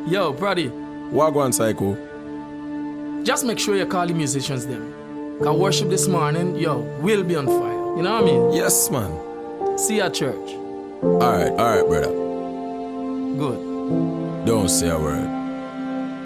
Yo, Brady, Wagwan Psycho. just make sure you call the musicians them. Cause worship this morning, yo, we'll be on fire. You know what I mean? Yes, man. See you at church. Alright, brother. Good. Don't say a word.